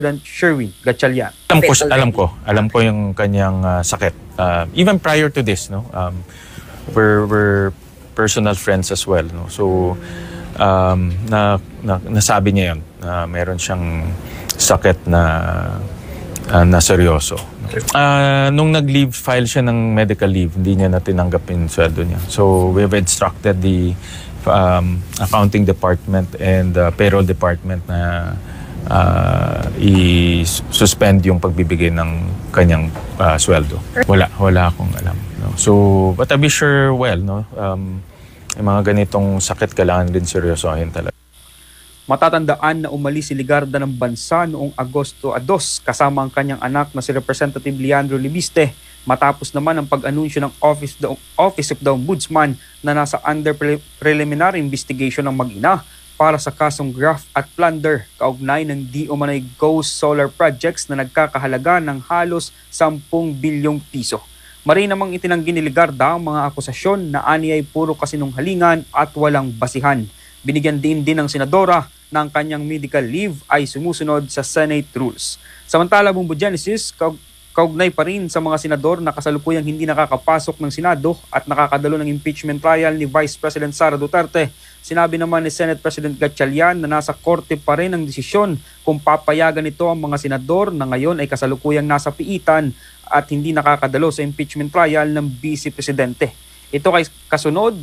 President Sherwin Gatchalian. Alam ko yung kanyang sakit. Even prior to this, no, we're personal friends as well, no. So nasabi niya yun na meron siyang sakit na seryoso. Nung nag-leave, file siya ng medical leave, hindi niya na tinanggap yung sweldo niya. So we've instructed the accounting department and payroll department na i-suspend yung pagbibigay ng kanyang sweldo. Wala akong alam. No? So, but I'll be sure no? Yung mga ganitong sakit kailangan din seryosohin talaga. Matatandaan na umalis si Legarda ng bansa noong Agosto 2 kasama ang kanyang anak na si Representative Leandro Libiste matapos naman ang pag-anunsyo ng Office of the Ombudsman na nasa under preliminary investigation ng mag-ina para sa kasong graft at plunder kaugnay ng di umano'y ghost solar projects na nagkakahalaga ng halos 10 bilyong piso. Marin namang itinanggi ni Legarda ang mga akusasyon na ani ay puro kasinunghalingan at walang basihan. Binigyan din ng senadora na ang kanyang medical leave ay sumusunod sa Senate rules. Samantala, Bombo Genesis, kaugnay pa rin sa mga senador na kasalukuyang hindi nakakapasok ng Senado at nakakadalo ng impeachment trial ni Vice President Sara Duterte. Sinabi naman ni Senate President Gatchalian na nasa korte pa rin ang desisyon kung papayagan nito ang mga senador na ngayon ay kasalukuyang nasa piitan at hindi nakakadalo sa impeachment trial ng Vice Presidente. Ito ay kasunod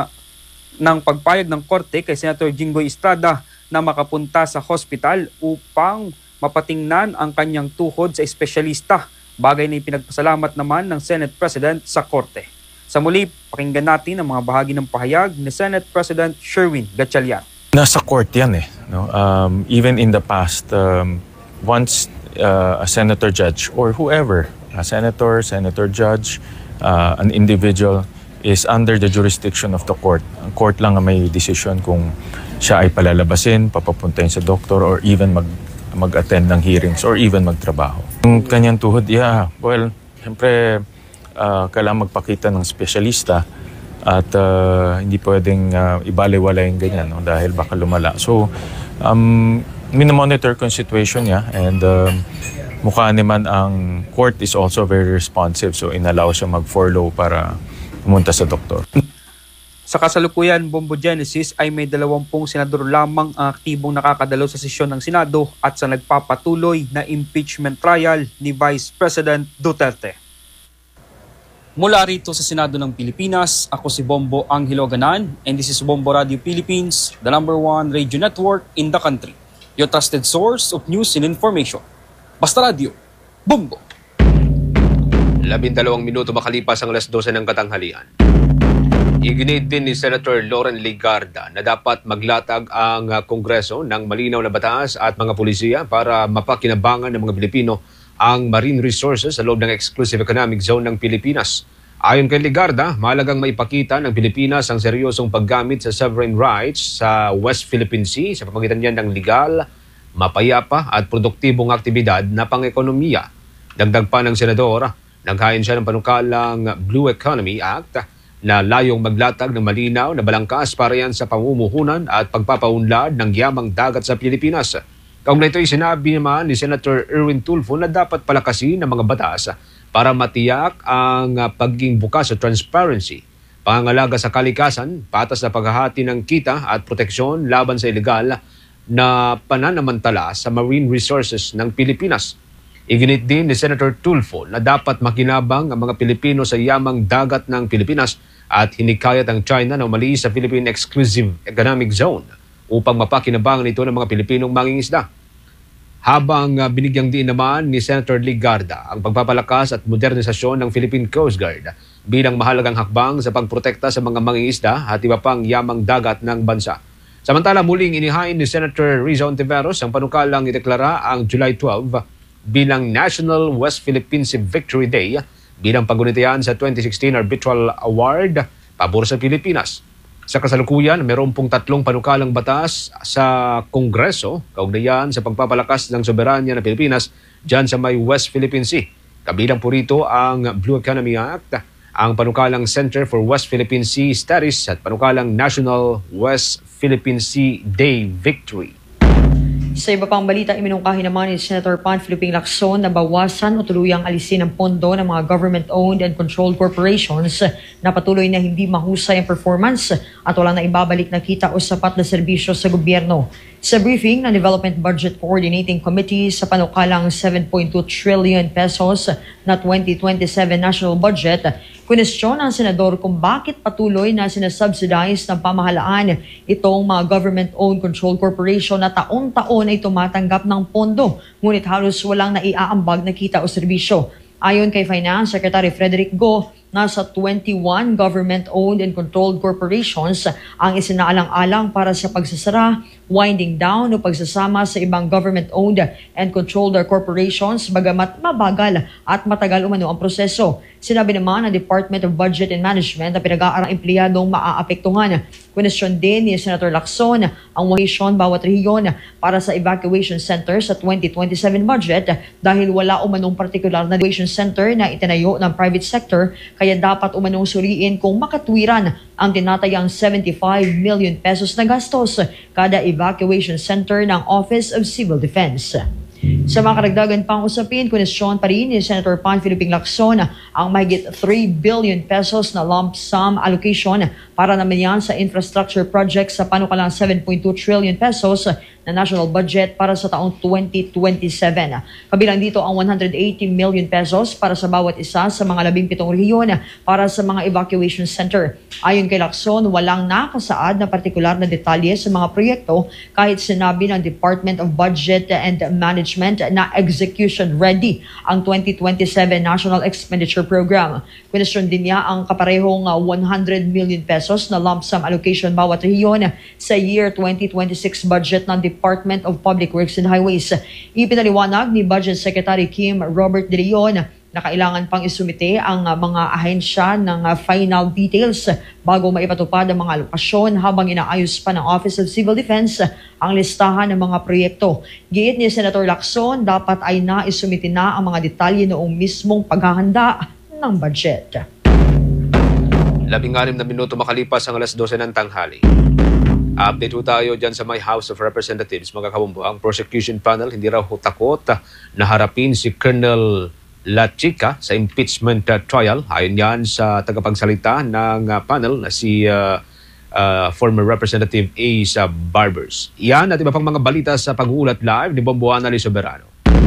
ng pagpayag ng korte kay Senator Jinggoy Estrada na makapunta sa hospital upang mapatingnan ang kanyang tuhod sa espesyalista, bagay na ipinagpasalamat naman ng Senate President sa korte. Sa muli, pakinggan natin ang mga bahagi ng pahayag ni Senate President Sherwin Gatchalian. Nasa court yan no? Even in the past, once a senator judge or whoever, a senator judge, an individual is under the jurisdiction of the court. Ang court lang ang may decision kung siya ay palalabasin, papapuntahin sa doktor, or even mag-attend ng hearings, or even magtrabaho. Yung kanyang tuhod, siyempre, kailangan magpakita ng espesyalista at hindi pwedeng ibaliwala yung ganyan, no? Dahil baka lumala. So, minomonitor ko yung situation niya and mukha naman ang court is also very responsive. So, inallow siya mag-follow para pumunta sa doktor. Sa kasalukuyan, Bombo Genesis ay may 20 senador lamang ang aktibong nakakadalo sa sesyon ng Senado at sa nagpapatuloy na impeachment trial ni Vice President Duterte. Mula rito sa Senado ng Pilipinas, ako si Bombo Angelo Ganan and this is Bombo Radio Philippines, the #1 radio network in the country. Your trusted source of news and information. Basta Radio, Bombo! 12 minuto makalipas ang 12 ng katanghalian. Iginit din ni Senator Loren Legarda na dapat maglatag ang Kongreso ng malinaw na batas at mga pulisya para mapakinabangan ng mga Pilipino ang marine resources sa loob ng exclusive economic zone ng Pilipinas. Ayon kay Legarda, mahalagang maipakita ng Pilipinas ang seryosong paggamit sa sovereign rights sa West Philippine Sea sa pamamagitan niyan ng legal, mapayapa at produktibong aktibidad na pang-ekonomiya. Dagdag pa ng senador, naghain siya ng panukalang Blue Economy Act na layong maglatag ng malinaw na balangkas para yan sa pamumuhunan at pagpapaunlad ng yamang dagat sa Pilipinas. Kaugnay ito'y sinabi naman ni Senator Erwin Tulfo na dapat palakasin ang mga batas para matiyak ang pagiging bukas sa transparency, pangangalaga sa kalikasan, patas na paghahati ng kita at proteksyon laban sa ilegal na pananamantala sa marine resources ng Pilipinas. Iginit din ni Senator Tulfo na dapat makinabang ang mga Pilipino sa yamang dagat ng Pilipinas at hinikayat ang China na umalis sa Philippine Exclusive Economic Zone upang mapakinabangan ito ng mga Pilipinong mangingisda. Habang binigyang diin naman ni Senator Legarda ang pagpapalakas at modernisasyon ng Philippine Coast Guard bilang mahalagang hakbang sa pagprotekta sa mga mangingisda at iba pang yamang dagat ng bansa. Samantala, muling inihain ni Senator Riza Ontiveros ang panukalang ideklara ang July 12 bilang National West Philippine Sea Victory Day bilang paggunitayan sa 2016 Arbitral Award pabor sa Pilipinas. Sa kasalukuyan, mayroon pong 3 panukalang batas sa Kongreso kaugnayan sa pagpapalakas ng soberanya ng Pilipinas dyan sa may West Philippine Sea. Kabilang po rito ang Blue Economy Act, ang panukalang Center for West Philippine Sea Studies at panukalang National West Philippine Sea Day Victory. Sa iba pang balita, iminungkahi naman ni Senator Panfilo Lacson na bawasan o tuluyang alisin ang pondo ng mga government-owned and controlled corporations na patuloy na hindi mahusay ang performance at walang naibabalik na kita o sapat na serbisyo sa gobyerno. Sa briefing ng Development Budget Coordinating Committee sa panukalang 7.2 trillion pesos na 2027 national budget, kwestiyon ng senador kung bakit patuloy na sinasubsidize ng pamahalaan itong mga government-owned controlled corporation na taon-taon ay tumatanggap ng pondo, ngunit halos walang naiaambag na kita o serbisyo. Ayon kay Finance Secretary Frederick Go, nasa 21 government-owned and controlled corporations ang isinaalang-alang para sa pagsasara, winding down o pagsasama sa ibang government-owned and controlled corporations bagamat mabagal at matagal umano ang proseso. Sinabi naman ng Department of Budget and Management na pinag-aarang empleyadong maaapektuhan. Question din ni Senator Lacson ang wahisyon bawat rehiyon para sa evacuation center sa 2027 budget dahil wala umanong partikular na evacuation center na itinayo ng private sector, kaya dapat umanong suriin kung makatwiran ang tinatayang 75 million pesos na gastos kada evacuation center ng Office of Civil Defense. Sa mga karagdagan pang usapin, kwestiyon pa rin ni Senator Panfilo Lacson ang mahigit 3 billion pesos na lump sum allocation para naman yan sa infrastructure projects sa panukalang 7.2 trillion pesos na national budget para sa taong 2027. Kabilang dito ang 180 million pesos para sa bawat isa sa mga 17 rehiyon para sa mga evacuation center. Ayon kay Lacson, walang nakasaad na partikular na detalye sa mga proyekto kahit sinabi ng Department of Budget and Management na execution ready ang 2027 National Expenditure Program. Question din niya ang kaparehong 100 million pesos na lump sum allocation bawat rehiyon sa year 2026 budget ng Department of Public Works and Highways. Ipinaliwanag ni Budget Secretary Kim Robert De Leon na kailangan pang isumite ang mga ahensya ng final details bago maipatupad ang mga alokasyon habang inaayos pa ng Office of Civil Defense ang listahan ng mga proyekto. Giit ni Senator Lacson, dapat ay naisumite na ang mga detalye noong mismong paghahanda ng budget. 16 na minuto makalipas ang alas 12 ng tanghali. Update ho tayo dyan sa may House of Representatives. Mga kabumbu, ang prosecution panel hindi raw takot na harapin si Colonel La Chica sa impeachment trial. Ayon yan sa tagapagsalita ng panel na si former Representative Ace Barbers. Yan at iba pang mga balita sa pag-uulat live ni Bomboana Lisoberano.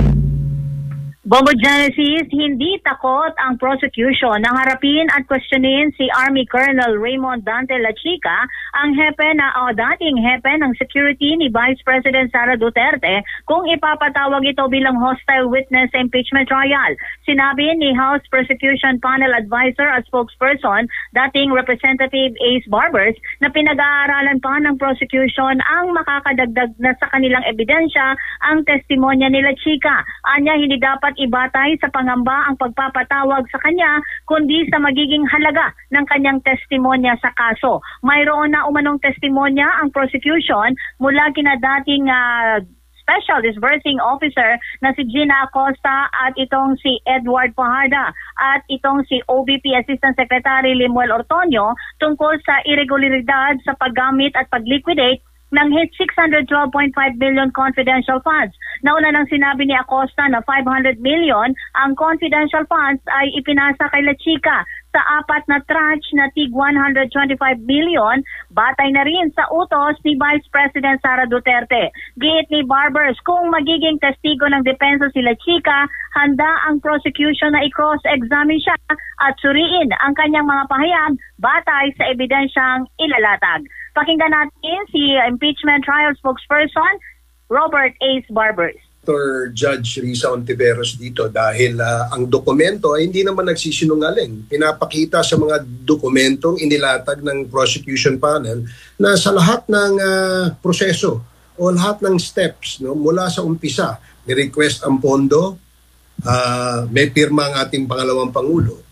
Bombo Genesis, hindi takot ang prosecution na harapin at questionin si Army Colonel Raymond Dante La Chica, ang dating hepe ng security ni Vice President Sara Duterte, kung ipapatawag ito bilang hostile witness sa impeachment trial. Sinabi ni House Prosecution Panel Advisor at spokesperson, dating Representative Ace Barbers, na pinag-aaralan pa ng prosecution ang makakadagdag na sa kanilang ebidensya ang testimonya ni La Chica. Anya, hindi dapat ibatay sa pangamba ang pagpapatawag sa kanya, kundi sa magiging halaga ng kanyang testimonya sa kaso. Mayroon na umanong testimonya ang prosecution mula kina dating Special Disbursing Officer na si Gina Acosta at itong si Edward Pajarda at itong si OVP Assistant Secretary Limuel Ortonio tungkol sa irregularidad sa paggamit at pag-liquidate ng hit 612.5 million confidential funds. Nauna nang sinabi ni Acosta na 500 million ang confidential funds ay ipinasa kay La Chica sa 4 na tranche na tig 125 million, batay na rin sa utos ni Vice President Sara Duterte. Giit ni Barbers, kung magiging testigo ng depensa si La Chica, handa ang prosecution na i-cross-examine siya at suriin ang kanyang mga pahayag batay sa ebidensyang ilalatag. Pakinggan natin si impeachment trial spokesperson Robert Ace Barbers. Judge Risa Ontiveros dito dahil ang dokumento ay hindi naman nagsisinungaling. Pinapakita sa mga dokumentong inilatag ng prosecution panel na sa lahat ng proseso o lahat ng steps, no, mula sa umpisa, ni-request ang pondo, may pirma ang ating pangalawang Pangulo.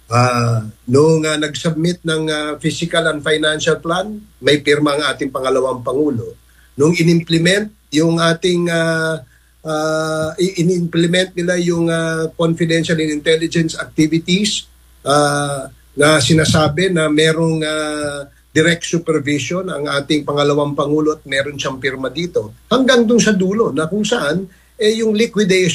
Noong nag-submit ng physical and financial plan, may pirma ang ating pangalawang Pangulo. Noong in-implement yung ating in-implement nila yung confidential and intelligence activities na sinasabi na merong direct supervision ang ating pangalawang Pangulo at meron siyang pirma dito. Hanggang dun sa dulo na kung saan yung liquidation